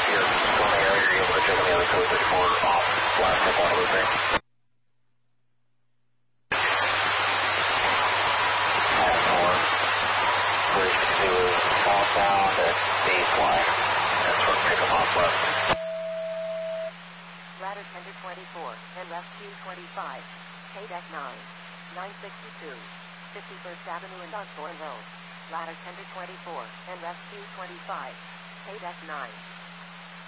you're still in the area, you're able to check on the other code 34 off last step on looping. Bridge to southbound at baseline. That's from pickup off left. Ladder tender 24 and rescue 25. KDEC 9. 962. 51st Avenue and Osborne Road. Ladder tender 24 and rescue 25. KDEC 9.